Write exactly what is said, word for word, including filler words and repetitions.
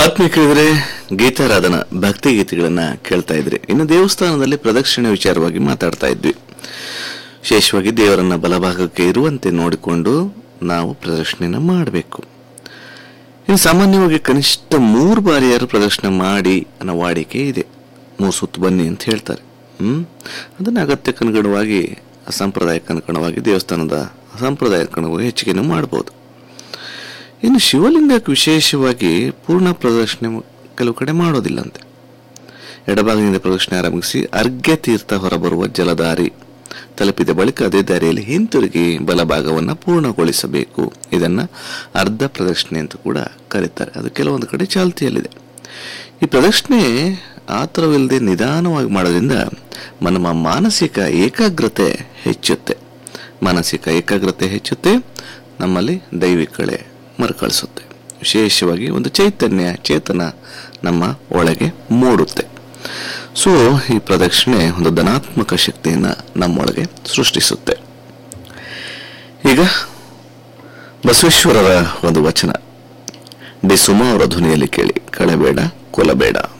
ಆತ್ಮೀಯ ಕೇಳಿದ್ರೆ ಗೀತಾರಾಧನ ಭಕ್ತಿ ಗೀತೆಗಳನ್ನ ಕೇಳ್ತಾ ಇದ್ರಿ. ಇನ್ನು ದೇವಸ್ಥಾನದಲ್ಲಿ ಪ್ರದಕ್ಷಿಣೆ ವಿಚಾರವಾಗಿ ಮಾತಾಡ್ತಾ ಇದ್ವಿ. ವಿಶೇಷವಾಗಿ ದೇವರನ್ನ ಬಲಭಾಗಕ್ಕೆ ಇರುವಂತೆ ನೋಡಿಕೊಂಡು ನಾವು ಪ್ರದಕ್ಷಿಣೆನ ಮಾಡಬೇಕು. ಇನ್ನು ಸಾಮಾನ್ಯವಾಗಿ ಕನಿಷ್ಠ ಮೂರು ಬಾರಿಯಾರು ಪ್ರದಕ್ಷಿಣೆ ಮಾಡಿ ಅನ್ನೋ ವಾಡಿಕೆ ಇದೆ. ಮೂರು ಸುತ್ತು ಬನ್ನಿ ಅಂತ ಹೇಳ್ತಾರೆ. ಹ್ಮ್ ಅದನ್ನ ಅಗತ್ಯಕ್ಕೆ ಅನುಗುಣವಾಗಿ ಅಸಂಪ್ರದಾಯಕ್ಕೆ ಅನುಗುಣವಾಗಿ ದೇವಸ್ಥಾನದ ಸಂಪ್ರದಾಯಕ್ಕೆ ಅನುಗುಣವಾಗಿ ಹೆಚ್ಚಿಗೆನೂ ಮಾಡ್ಬೋದು. ಇನ್ನು ಶಿವಲಿಂಗಕ್ಕೆ ವಿಶೇಷವಾಗಿ ಪೂರ್ಣ ಪ್ರದಕ್ಷಿಣೆ ಕೆಲವು ಕಡೆ ಮಾಡೋದಿಲ್ಲಂತೆ. ಎಡಭಾಗದಿಂದ ಪ್ರದಕ್ಷಿಣೆ ಆರಂಭಿಸಿ ಅರ್ಘ್ಯ ತೀರ್ಥ ಹೊರಬರುವ ಜಲಧಾರಿ ತಲುಪಿದ ಬಳಿಕ ಅದೇ ದಾರಿಯಲ್ಲಿ ಹಿಂತಿರುಗಿ ಬಲಭಾಗವನ್ನು ಪೂರ್ಣಗೊಳಿಸಬೇಕು. ಇದನ್ನ ಅರ್ಧ ಪ್ರದಕ್ಷಿಣೆ ಅಂತ ಕೂಡ ಕರೀತಾರೆ. ಅದು ಕೆಲವೊಂದು ಕಡೆ ಚಾಲ್ತಿಯಲ್ಲಿದೆ. ಈ ಪ್ರದಕ್ಷಿಣೆ ಆತರವಿಲ್ಲದೆ ನಿಧಾನವಾಗಿ ಮಾಡೋದ್ರಿಂದ ನಮ್ಮ ಮಾನಸಿಕ ಏಕಾಗ್ರತೆ ಹೆಚ್ಚುತ್ತೆ. ಮಾನಸಿಕ ಏಕಾಗ್ರತೆ ಹೆಚ್ಚುತ್ತೆ, ನಮ್ಮಲ್ಲಿ ದೈವಿಕಳೆ ಮರುಕಳಿಸುತ್ತೆ. ವಿಶೇಷವಾಗಿ ಒಂದು ಚೈತನ್ಯ ಚೇತನ ನಮ್ಮ ಒಳಗೆ ಮೂಡುತ್ತೆ. ಸೊ ಈ ಪ್ರದಕ್ಷಿಣೆ ಒಂದು ಧನಾತ್ಮಕ ಶಕ್ತಿಯನ್ನು ನಮ್ಮೊಳಗೆ ಸೃಷ್ಟಿಸುತ್ತೆ. ಈಗ ಬಸವೇಶ್ವರರ ಒಂದು ವಚನ ಡಿ ಸುಮಾ ಅವರ ಧ್ವನಿಯಲ್ಲಿ ಕೇಳಿ. ಕಳಬೇಡ ಕೊಲಬೇಡ.